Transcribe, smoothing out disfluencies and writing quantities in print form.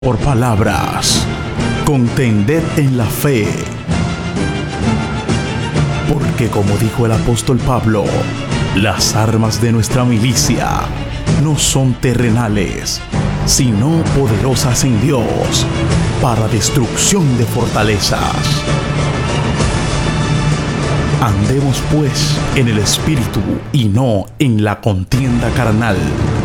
por palabras, contended en la fe. Porque como dijo el apóstol Pablo, las armas de nuestra milicia no son terrenales, sino poderosas en Dios para destrucción de fortalezas. Andemos pues en el Espíritu y no en la contienda carnal,